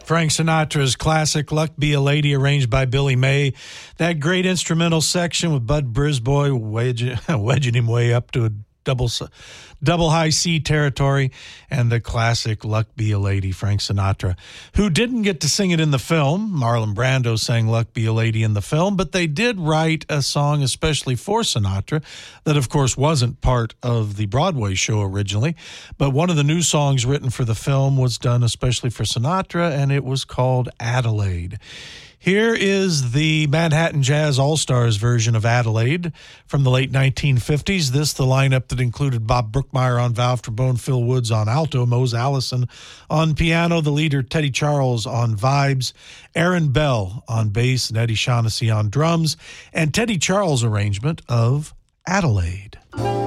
Frank Sinatra's classic Luck Be a Lady, arranged by Billy May. That great instrumental section with Bud Brisbois wedging him way up to a double high C territory, and the classic Luck Be a Lady, Frank Sinatra, who didn't get to sing it in the film. Marlon Brando sang Luck Be a Lady in the film, but they did write a song especially for Sinatra that, of course, wasn't part of the Broadway show originally. But one of the new songs written for the film was done especially for Sinatra, and it was called Adelaide. Here is the Manhattan Jazz All-Stars version of Adelaide from the late 1950s. This, the lineup that included Bob Brookmeyer on valve trombone, Phil Woods on alto, Mose Allison on piano, the leader Teddy Charles on vibes, Aaron Bell on bass, and Eddie Shaughnessy on drums, and Teddy Charles' arrangement of Adelaide.